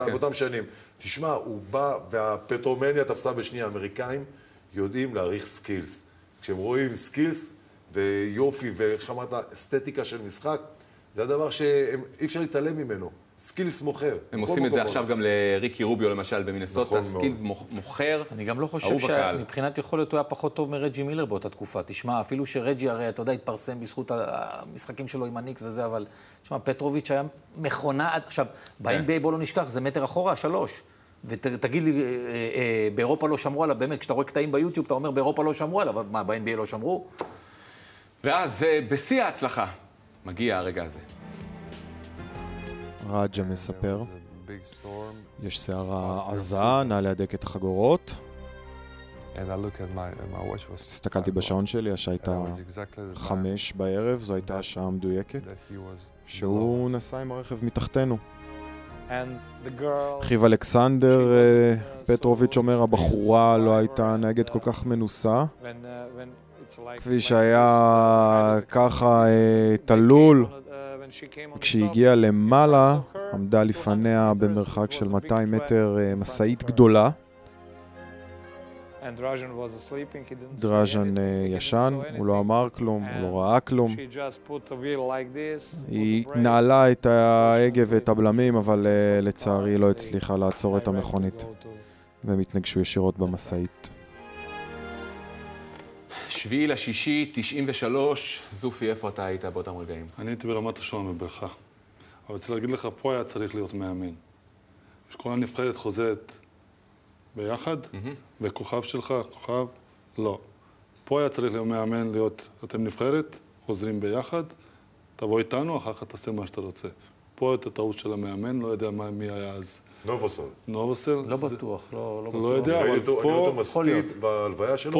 באותם שנים. תשמע, הוא בא והפטרומניה תפסה בשנייה. האמריקאים יודעים להעריך סקילס. כשהם רואים סקילס ויופי וחמת אסתטיקה של משחק, זה הדבר שאי אפשר להתעלם ממנו. סקילס מוכר. הם עושים את זה עכשיו גם לריקי רוביו למשל במינסוטה, סקילס מוכר. אני גם לא חושב שמבחינת יכולת הוא היה פחות טוב מרג'י מילר באותה תקופה. תשמע, אפילו שרג'י הרי, אתה יודע, התפרסם בזכות המשחקים שלו עם הניקס וזה, אבל תשמע, פטרוביץ' היה מכונה, עכשיו, ב-NBA בוא לא נשכח, זה מטר אחורה, 3. ותגיד לי, באירופה לא שמרו עליו, באמת, כשאתה רואה קטעים ביוטיוב, אתה אומר, באירופה לא שמרו עליו, מה, ב-NBA לא שמרו? ואז, בשיא ההצלחה, מגיע הרגע הזה. רג'ה מספר, יש סערה עזה, נא להדק את החגורות. הסתכלתי בשעון שלי, השעה הייתה 5 בערב, זו הייתה השעה המדויקת, שהוא נסע עם הרכב מתחתנו. אחיו אלכסנדר פטרוביץ' אומר, הבחורה לא הייתה נהגת כל כך מנוסה. כפי שהיה ככה תלול, כשהיא הגיעה למעלה, עמדה לפניה במרחק של 200 מטר מסעית גדולה. דראז'ן ישן, הוא לא אמר כלום, הוא לא ראה כלום. היא נעלה את ההגה ואת הבלמים, אבל לצערי לא הצליחה לעצור את המכונית. והם התנגשו ישירות במסעית. 7/6/93, זופי, איפה אתה היית באותם רגעים? אני הייתי ברמת השרון בברכה. אבל רוצה להגיד לך, פה היה צריך להיות מאמן. שכל הנבחרת חוזרת ביחד, וכוכב שלך, כוכב, לא. פה היה צריך להיות מאמן, להיות, אתם נבחרת, חוזרים ביחד, תבוא איתנו, אחר כך תעשה מה שאתה רוצה. פה את הטעות של המאמן, לא יודע מי היה אז. נובוסל. נובוסל? לא בטוח, לא בטוח. לא יודע, אבל פה... אני אותו מספיד בהלוויה שלו,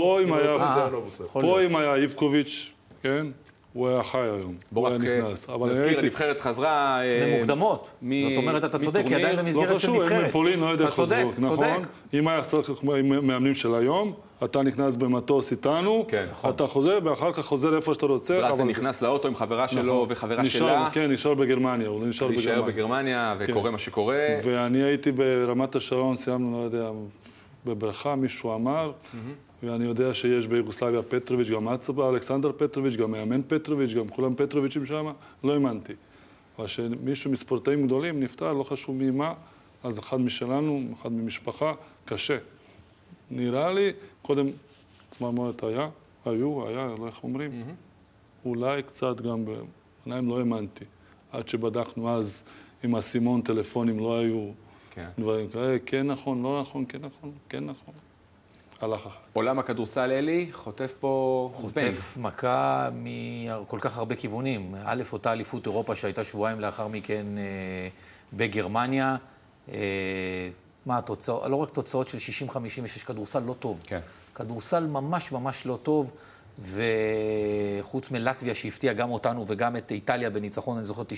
פה אם היה איבקוביץ', כן? הוא היה חי היום, הוא היה נכנס. נזכיר, הנבחרת חזרה... ממוקדמות. זאת אומרת, אתה צודק, כי עדיין במסגרת של נבחרת. לא חשוב, מפולין לא יודע איך חזרו, נכון? אם היה מאמנים של היום, אתה נכנס במטוס איתנו, אתה חוזר, ואחר כך חוזר איפה שאתה רוצה. דרסן נכנס לאוטו עם חברה שלו וחברה שלה. כן, נשאר בגרמניה, הוא נשאר בגרמניה. להישאר בגרמניה, וקורה מה שקורה. ואני הייתי ברמת השרון, סיימנו, לא יודע, בברכה, מישהו אמר, ואני יודע שיש ביוגוסלביה פטרוביץ', גם אלכסנדר פטרוביץ', גם מאמן פטרוביץ', גם כולם פטרוביץ'ים שם, לא האמנתי. אבל שמישהו מספורטאים גדולים נפטר, לא חשוב ממה, אז אחד משלנו, אחד ממשפחה, קשה. נראה לי, קודם, צמרמורת היה, לא איך אומרים, אולי קצת גם, בעיניים לא האמנתי. עד שבדקנו אז עם הסימון טלפונים לא היו דברים כאלה, כן נכון, לא נכון, כן נכון, כן נכון. הלך אחת. עולם הכדורסל אלי, חוטף פה זבנג. חוטף מכה מכל כך הרבה כיוונים. א', אותה אליפות אירופה שהייתה שבועיים לאחר מכן בגרמניה. מה התוצאות? לא רק תוצאות של 60-56, כדורסל לא טוב. כן. כדורסל ממש ממש לא טוב, וחוץ מלטביה שהפתיע גם אותנו וגם את איטליה בניצחון, אני זוכר,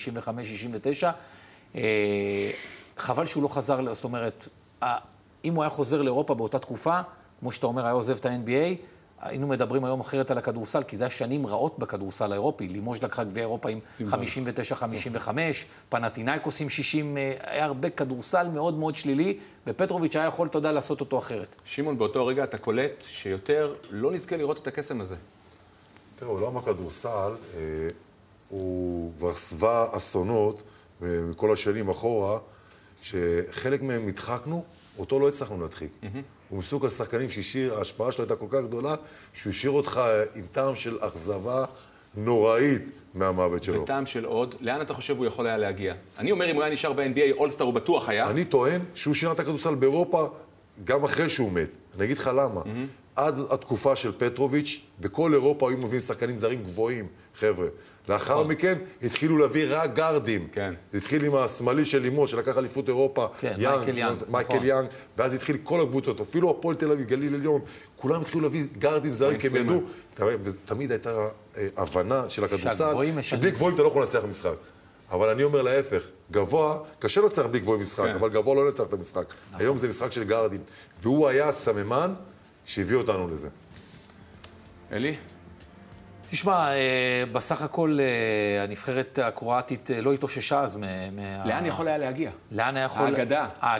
95-69, חבל שהוא לא חזר, זאת אומרת, אם הוא היה חוזר לאירופה באותה תקופה, כמו שאתה אומר, היה עוזב את ה-NBA, היינו מדברים היום אחרת על הכדורסל, כי זה היה שנים רעות בכדורסל האירופי. לימוז' לקחה גביע אירופה עם 59-55, פנתינייקוס עם 60, היה הרבה כדורסל מאוד מאוד שלילי, ופטרוביץ' היה יכול, תודה, לעשות אותו אחרת. שמעון, באותו רגע אתה קולט שיותר לא נזכה לראות את הקסם הזה. תראה, עולם הכדורסל הוא כבר שבע אסונות מכל השנים אחורה, שחלק מהם נדחקנו, אותו לא הצלחנו להדחיק. הוא מסוג השחקנים שההשפעה שלו הייתה כל כך גדולה, שהוא השאיר אותך עם טעם של אכזבה נוראית מהמוות שלו. וטעם של עוד, לאן אתה חושב הוא יכול היה להגיע? אני אומר, אם הוא היה נשאר ב-NBA, אולסטאר הוא בטוח היה. אני טוען שהוא שינה את הכדורסל באירופה גם אחרי שהוא מת. אני אגיד לך למה. עד התקופה של פטרוביץ', בכל אירופה היו מביאים שחקנים זרים גבוהים, חבר'ה. לאחר מכן התחילו להביא רק גארדים. זה התחיל עם השמאלי של לימוז' שלקח אליפות אירופה, מייקל יאנג, ואז התחיל כל הקבוצות, אפילו הפועל תל אביב, גליל עליון, כולם התחילו להביא גארדים זרים, כי הם ידעו, ותמיד הייתה הבנה של הכדורסל, שבלי גבוהים אתה לא יכול לנצח משחק. אבל אני אומר להפך, גבוה, קשה לנצח בלי גבוהים משחק, אבל גבוה לא לנצח את המשחק. היום זה משחק של גארדים, והוא היה הסממן שהביא אותנו לזה. אלי? תשמע, בסך הכל הנבחרת הקרואטית לא התאוששה אז לאן יכול היה להגיע? לאן היה יכול... האגדה.